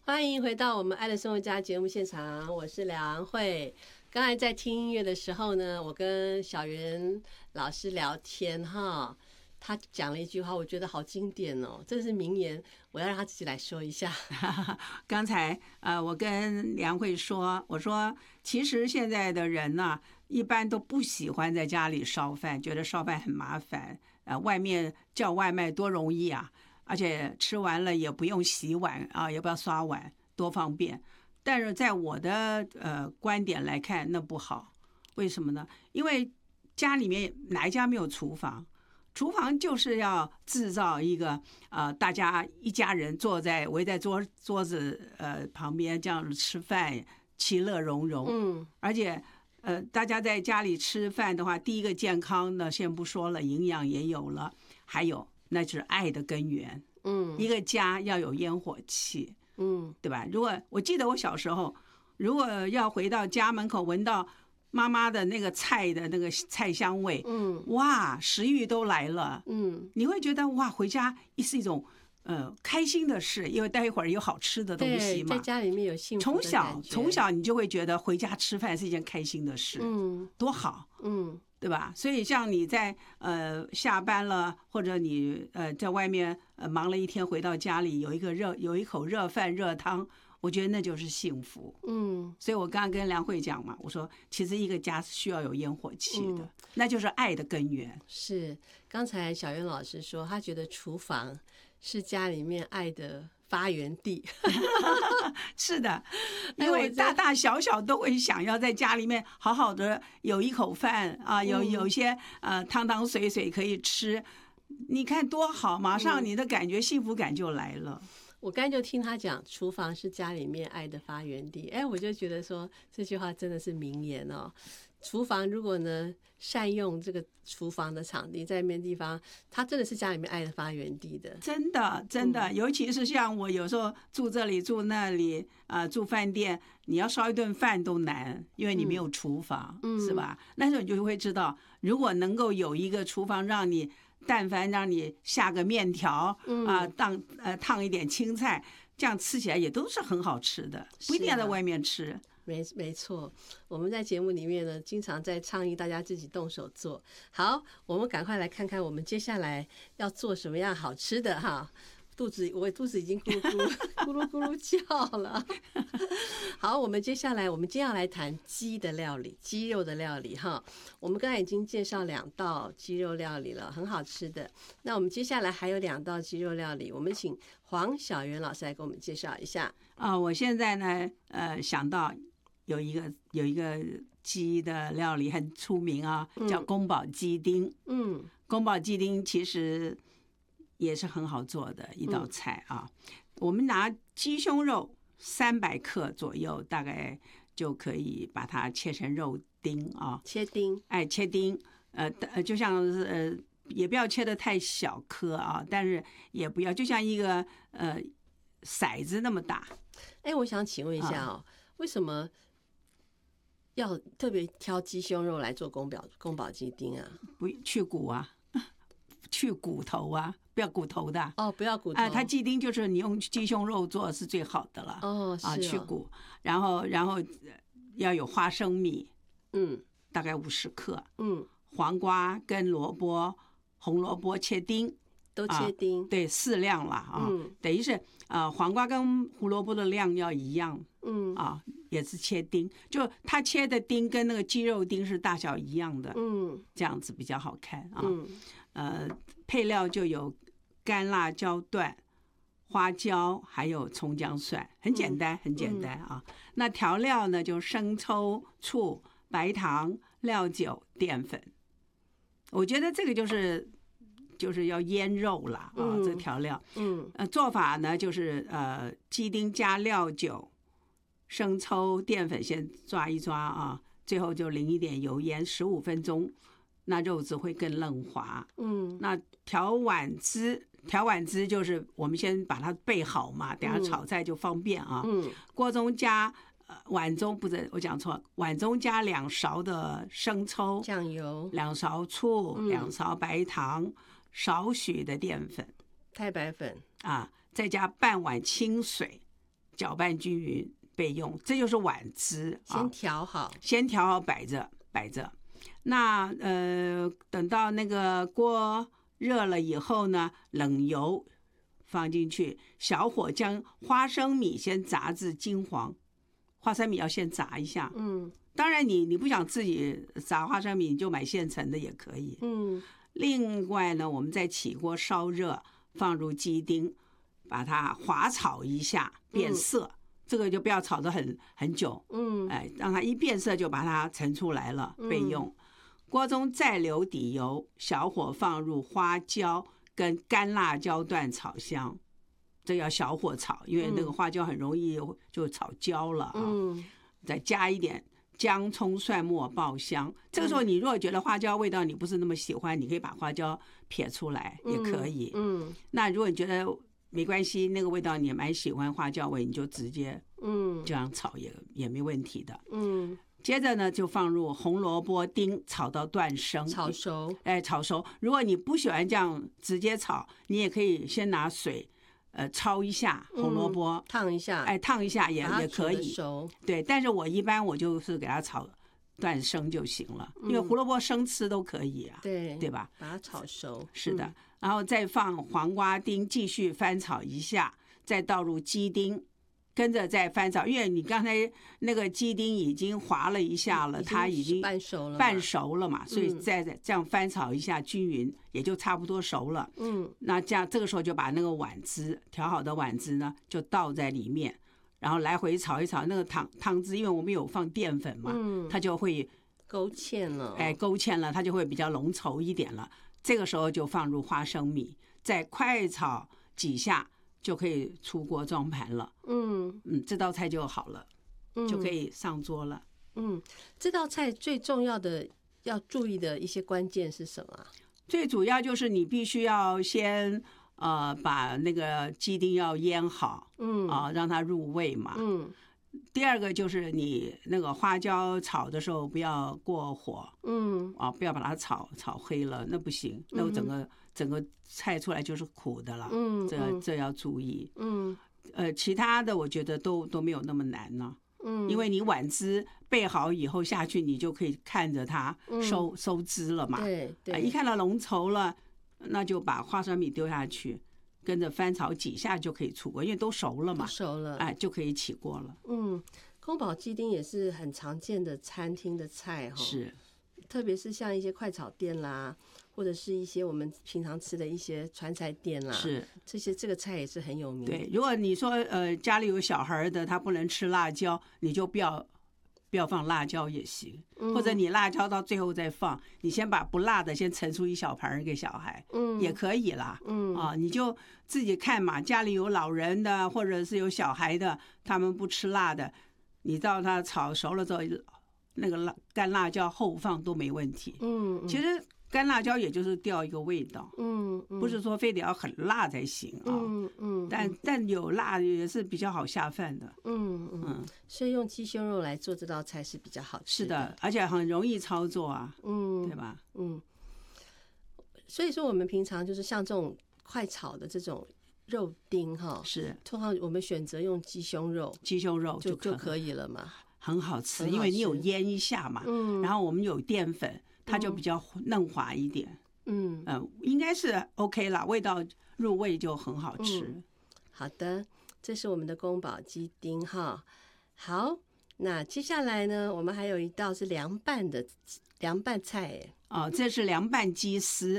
欢迎回到我们爱的生活家节目现场，我是梁慧。刚才在听音乐的时候呢，我跟小袁老师聊天哈，他讲了一句话，我觉得好经典哦，这是名言，我要让他自己来说一下。 刚才我跟梁慧说，我说其实现在的人呢，一般都不喜欢在家里烧饭，觉得烧饭很麻烦，外面叫外卖多容易啊。而且吃完了也不用洗碗啊，也不要刷碗，多方便。但是在我的观点来看，那不好。为什么呢？因为家里面哪一家没有厨房？厨房就是要制造一个大家一家人围在桌子旁边这样吃饭，其乐融融。而且大家在家里吃饭的话，第一个健康呢，先不说了，营养也有了，还有。那就是爱的根源。一个家要有烟火气，对吧？如果我记得我小时候，如果要回到家门口闻到妈妈的那个菜的那个菜香味，哇，食欲都来了，你会觉得哇，回家是一种开心的事，因为待一会儿有好吃的东西嘛。 在家里面有幸福的感觉。 从小你就会觉得回家吃饭是一件开心的事，多好，对吧？所以像你在下班了，或者你在外面忙了一天，回到家里有一口热饭热汤，我觉得那就是幸福。所以我刚刚跟梁慧讲嘛，我说其实一个家是需要有烟火气的，那就是爱的根源。 是，刚才小袁老师说，他觉得厨房是家里面爱的发源地。 是的，因为大大小小都会想要在家里面好好的有一口饭啊，有一些汤汤水水可以吃，你看多好，马上你的感觉幸福感就来了。 我刚才就听他讲，厨房是家里面爱的发源地，哎，我就觉得说这句话真的是名言哦。厨房如果呢善用这个厨房的场地，在那边地方，它真的是家里面爱的发源地的。 真的真的，尤其是像我有时候住这里住那里住饭店，你要烧一顿饭都难，因为你没有厨房，是吧？那时候你就会知道，如果能够有一个厨房，但凡让你下个面条烫一点青菜，这样吃起来也都是很好吃的，不一定要在外面吃。 没错，我们在节目里面呢，经常在倡议大家自己动手做。好，我们赶快来看看我们接下来要做什么样好吃的哈。我肚子已经咕噜咕噜咕噜咕噜叫了。好，我们今天要来谈鸡的料理，鸡肉的料理哈。我们刚才已经介绍2道鸡肉料理了，很好吃的。那我们接下来还有2道鸡肉料理，我们请黄小袁老师来给我们介绍一下。 我现在呢想到有一个鸡的料理很出名啊，叫宫保鸡丁。宫保鸡丁其实也是很好做的一道菜啊。我们拿鸡胸肉300克左右，大概就可以把它切成肉丁啊，切丁，就像也不要切得太小颗啊，但是也不要就像一个骰子那么大。 我想请问一下哦，为什么要特别挑鸡胸肉来做宫保鸡丁啊？ 不去骨啊，去骨头啊，不要骨头的哦，不要骨头。 它鸡丁就是你用鸡胸肉做是最好的了。去骨，然后要有花生米，大概50克，黄瓜跟红萝卜切丁。 都切丁， 对，4量了啊，等于是黄瓜跟胡萝卜的量要一样，也是切丁，就它切的丁跟那个鸡肉丁是大小一样的，这样子比较好看啊。配料就有干辣椒段、花椒，还有葱姜蒜，很简单，很简单啊。那调料呢，就生抽、醋、白糖、料酒、淀粉。我觉得这个就是要腌肉啦啊，这调料。做法呢就是鸡丁加料酒、生抽、淀粉先抓一抓啊，最后就淋一点油盐，15分钟，那肉质会更嫩滑。那调碗汁就是我们先把它备好嘛，等下炒菜就方便啊。锅中加碗中不是我讲错，碗中加2勺的生抽、 酱油、 2勺醋、2勺白糖。少许的淀粉， 太白粉啊，再加半碗清水， 搅拌均匀备用。这就是碗汁啊， 先调好， 先调好摆着。那等到那个锅热了以后呢，冷油放进去，小火将花生米先炸至金黄。花生米要先炸一下，当然你不想自己炸花生米，你就买现成的也可以，另外呢，我们再起锅烧热，放入鸡丁，把它滑炒一下变色，这个就不要炒得很久，让它一变色就把它盛出来了备用。锅中再留底油，小火放入花椒跟干辣椒段炒香，这要小火炒，因为那个花椒很容易就炒焦了啊。再加一点姜葱蒜末爆香。这个时候你如果觉得花椒味道你不是那么喜欢，你可以把花椒撇出来也可以。那如果你觉得没关系，那个味道你也蛮喜欢花椒味，你就直接这样炒也没问题的。接着呢，就放入红萝卜丁，炒到断生， 炒熟。 炒熟。如果你不喜欢这样直接炒，你也可以先拿水，焯一下红萝卜， 烫一下， 烫一下也可以。 熟。 对，但是我一般就是给它炒断生就行了，因为胡萝卜生吃都可以啊，对吧？ 把它炒熟。 是的，然后再放黄瓜丁，继续翻炒一下，再倒入鸡丁。跟着再翻炒，因为你刚才那个鸡丁已经滑了一下了，它已经半熟了嘛，所以再这样翻炒一下均匀，也就差不多熟了。那这个时候就把那个碗汁调好的碗汁呢，就倒在里面，然后来回炒一炒。那个汤汁，因为我们有放淀粉嘛，它就会勾芡了。 勾芡了，它就会比较浓稠一点了。这个时候就放入花生米，再快炒几下。就可以出锅装盘了。这道菜就好了，就可以上桌了。 这道菜最重要的要注意的一些关键是什么啊？ 最主要就是你必须要先把那个鸡丁要腌好，让它入味嘛。第二个就是你那个花椒炒的时候不要过火，不要把它炒黑了，那不行，那我整个菜出来就是苦的了，这要注意。其他的我觉得都没有那么难呢，因为你碗汁备好以后下去，你就可以看着它收汁了嘛。 对， 一看到浓稠了，那就把花生米丢下去，跟着翻炒几下就可以出锅，因为都熟了嘛，就可以起锅了。 宫保鸡丁也是很常见的餐厅的菜哈， 是， 特别是像一些快炒店啦，或者是一些我们平常吃的一些川菜店啦， 是这个菜也是很有名。 对，如果你说家里有小孩的，他不能吃辣椒，你就不要放辣椒也行，或者你辣椒到最后再放，你先把不辣的先盛出一小盘给小孩，也可以啦。你就自己看嘛，家里有老人的或者是有小孩的，他们不吃辣的，你到它炒熟了之后，那个干辣椒后放都没问题。其实干辣椒也就是调一个味道，不是说非得要很辣才行啊。但有辣也是比较好下饭的。 所以用鸡胸肉来做这道菜是比较好吃的。 是的，而且很容易操作啊。对吧？ 所以说我们平常就是像这种快炒的这种肉丁哈， 是通常我们选择用鸡胸肉就可以了嘛， 很好吃，因为你有腌一下嘛。然后我们有淀粉，它就比较嫩滑一点。应该是 OK 啦，味道入味就很好吃。 好的，这是我们的宫保鸡丁哈。好，那接下来呢，我们还有一道是凉拌菜。 这是凉拌鸡丝。